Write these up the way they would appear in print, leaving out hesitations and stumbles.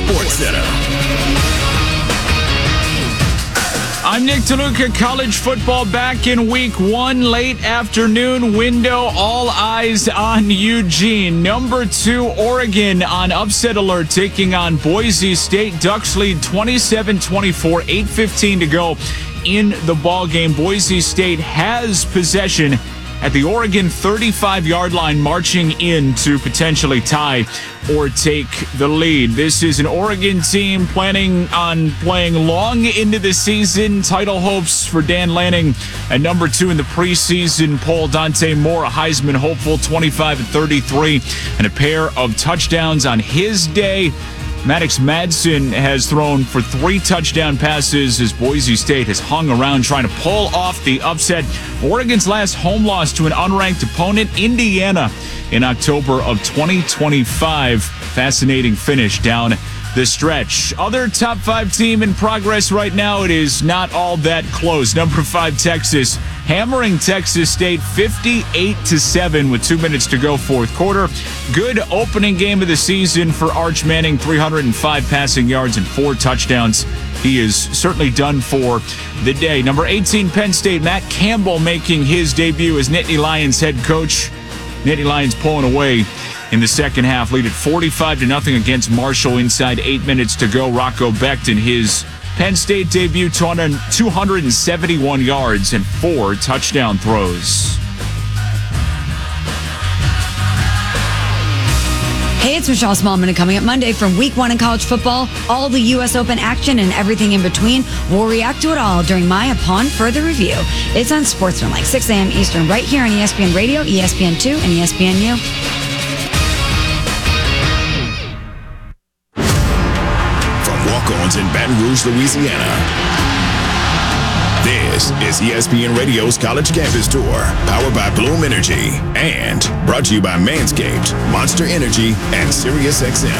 Sports Center. I'm Nick DeLuca. College football back in week one, late afternoon window. All eyes on Eugene. Number 2, Oregon on upset alert, taking on Boise State. Ducks lead 27-24, 8:15 to go in the ball game. Boise State has possession at the Oregon 35-yard line, marching in to potentially tie or take the lead. This is an Oregon team planning on playing long into the season. Title hopes for Dan Lanning at number 2 in the preseason poll. Dante Moore, a Heisman hopeful, 25-33, and a pair of touchdowns on his day. Maddox Madsen has thrown for 3 touchdown passes as Boise State has hung around trying to pull off the upset. Oregon's last home loss to an unranked opponent, Indiana, in October of 2025. Fascinating finish down the stretch. Other top 5 team in progress right now. It is not all that close. Number 5, Texas, hammering Texas State 58-7 with 2 minutes to go, fourth quarter. Good opening game of the season for Arch Manning, 305 passing yards and 4 touchdowns. He is certainly done for the day. Number 18, Penn State, Matt Campbell making his debut as Nittany Lions head coach. Nittany Lions pulling away in the second half, lead at 45-0 against Marshall. Inside 8 minutes to go. Rocco Becht in his Penn State debut, 271 yards and 4 touchdown throws. Hey, it's Michelle Smallman, and coming up Monday from week 1 in college football, all the U.S. Open action and everything in between. We'll react to it all during my Upon Further Review. It's on Sportsman, 6 a.m. Eastern, right here on ESPN Radio, ESPN2, and ESPNU. From walk-ons in Baton Rouge, Louisiana, this is ESPN Radio's College Campus Tour, powered by Bloom Energy, and brought to you by Manscaped, Monster Energy, and SiriusXM.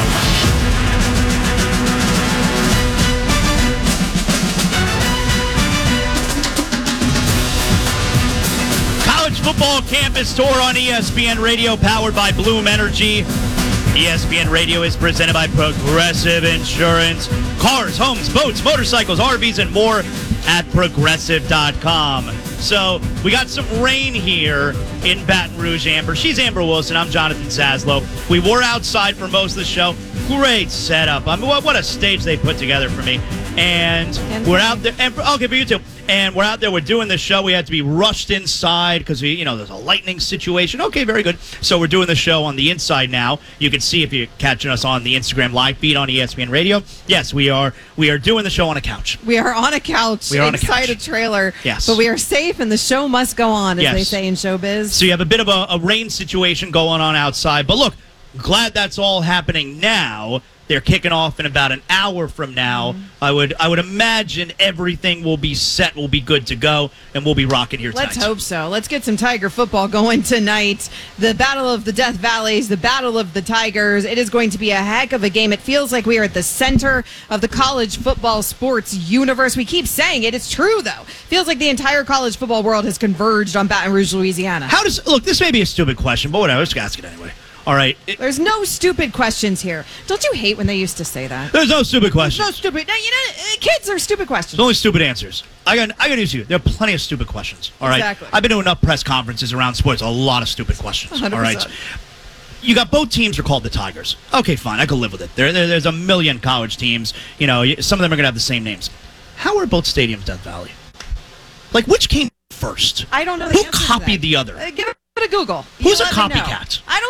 College football campus tour on ESPN Radio, powered by Bloom Energy. ESPN Radio is presented by Progressive Insurance. Cars, homes, boats, motorcycles, RVs, and more at Progressive.com. So we got some rain here in Baton Rouge, Amber. She's Amber Wilson. I'm Jonathan Saslow. We were outside for most of the show. Great setup. I mean, what a stage they put together for me. And we're out there. And okay, for you too. And we're out there. We're doing the show. We had to be rushed inside because there's a lightning situation. Okay, very good. So we're doing the show on the inside now. You can see if you're catching us on the Instagram live feed on ESPN Radio. Yes, we are. We are doing the show on a couch. We are on a couch. We are on inside a couch. A trailer. Yes, but we are safe, and the show must go on, as they say in showbiz. So you have a bit of a rain situation going on outside. But look, glad that's all happening now. They're kicking off in about an hour from now. I would imagine everything will be set, will be good to go, and we'll be rocking here tonight. Let's hope so. Let's get some Tiger football going tonight. The Battle of the Death Valleys, the Battle of the Tigers. It is going to be a heck of a game. It feels like we are at the center of the college football sports universe. We keep saying it. It's true, though. Feels like the entire college football world has converged on Baton Rouge, Louisiana. Look, this may be a stupid question, but whatever. Let's ask it anyway. All right. There's no stupid questions here. Don't you hate when they used to say that? There's no stupid questions. There's no stupid. No, kids are stupid questions. There's only stupid answers. I got news to you. There are plenty of stupid questions. All right. Exactly. I've been to enough press conferences around sports. A lot of stupid questions. 100%. All right. You got both teams are called the Tigers. Okay, fine. I can live with it. There's a million college teams. Some of them are going to have the same names. How are both stadiums Death Valley? Like, which came first? I don't know. Who copied the other? Give it a Google. Who's a copycat? I don't